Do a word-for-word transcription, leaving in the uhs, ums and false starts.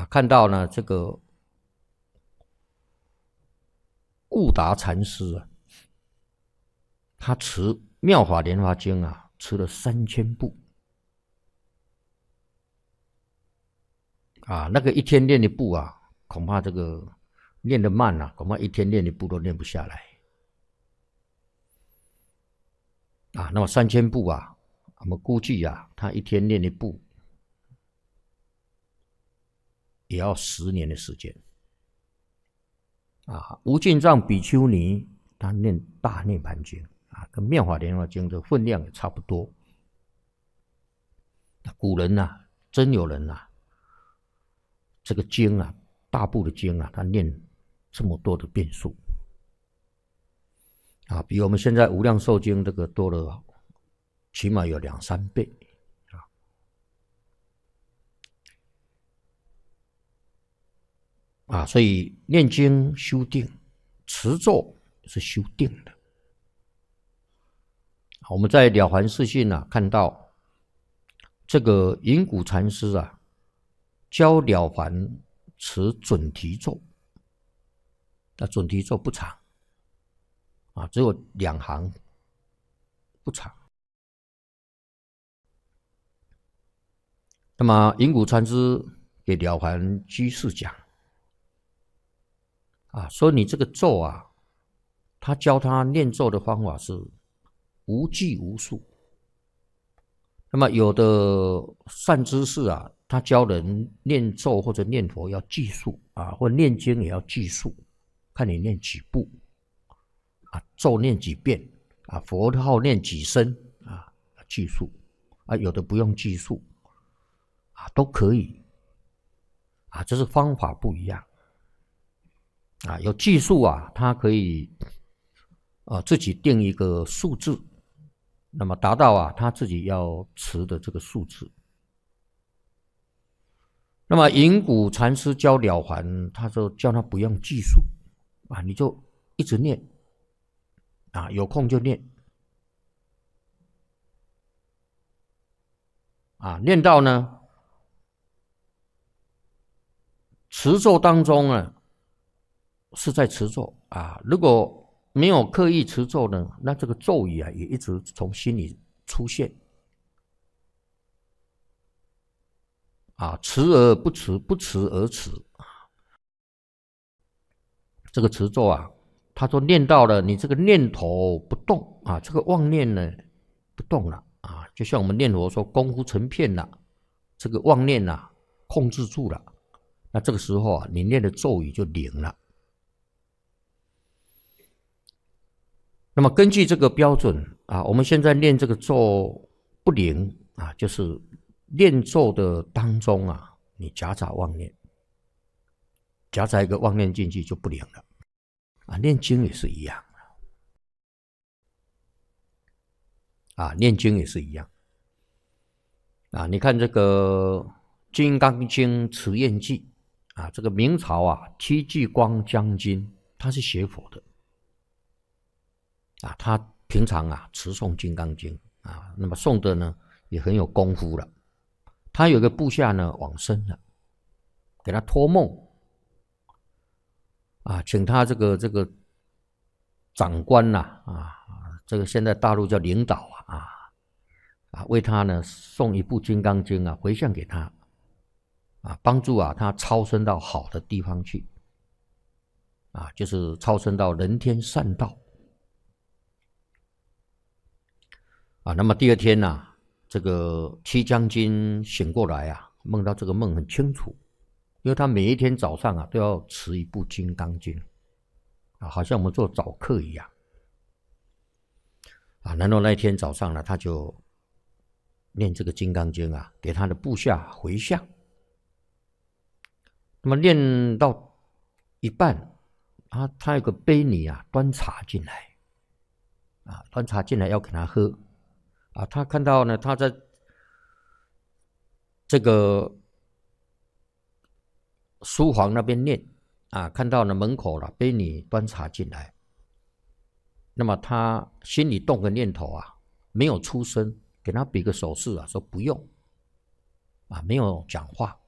啊，看到呢这个悟达禅师啊，他持《妙法莲华经》啊，持了三千部啊，那个一天练一部啊，恐怕这个练得慢啊，恐怕一天练一部都练不下来啊。那么三千部啊，我们估计啊，他一天练一部，也要十年的时间啊。无尽藏比丘尼他念大涅盘经啊，跟妙法莲华经的分量也差不多。古人呐、啊，真有人呐、啊，这个经啊，大部的经啊，他念这么多的遍数啊，比我们现在无量寿经这个多了，起码有两三倍啊。啊，所以念经修定，持咒是修定的。我们在《了凡四训》啊看到，这个隐谷禅师啊，教了凡持准提咒，那准提咒不长啊，只有两行，不长。那么隐谷禅师给了凡居士讲啊，说你这个咒啊，他教他念咒的方法是无计无数。那么有的善知识啊，他教人念咒或者念佛要计数啊，或念经也要计数，看你念几部啊，咒念几遍啊，佛号念几声啊，计数啊，有的不用计数啊，都可以啊，这是方法不一样啊。有计数啊，他可以啊自己定一个数字。那么达到啊，他自己要持的这个数字。那么隐谷禅师教了凡，他说叫他不用计数啊，你就一直念啊，有空就念啊，念到呢持咒当中呢是在持咒啊，如果没有刻意持咒呢，那这个咒语啊也一直从心里出现啊，持而不持，不持而持。这个持咒啊，他说念到了，你这个念头不动啊，这个妄念呢不动了啊，就像我们念佛说功夫成片了，这个妄念啊控制住了，那这个时候啊，你念的咒语就灵了。那么根据这个标准啊，我们现在念这个咒不灵啊，就是念咒的当中啊，你夹杂妄念，夹杂一个妄念进去就不灵了啊。念经也是一样啊，念经也是一样啊。你看这个《金刚经持愿记》啊，这个明朝啊戚继光将军他是学佛的。啊，他平常啊持诵《金刚经》啊，那么诵的呢也很有功夫了。他有个部下呢往生了，给他托梦啊，请他这个这个长官呐 啊, 啊，这个现在大陆叫领导啊啊啊，为他呢送一部《金刚经》啊，回向给他啊，帮助啊他超生到好的地方去啊，就是超生到人天善道。啊，那么第二天呢、啊，这个戚将军醒过来啊，梦到这个梦很清楚，因为他每一天早上啊都要持一部《金刚经》啊，好像我们做早课一样啊。然后那一天早上呢，他就念这个《金刚经》啊，给他的部下回向。那么念到一半啊，他有个婢女啊端茶进来啊，端茶进来要给他喝。啊，他看到呢，他在这个书房那边念啊，看到呢门口了，婢女端茶进来，那么他心里动个念头啊，没有出声，给他比个手势啊，说不用啊，没有讲话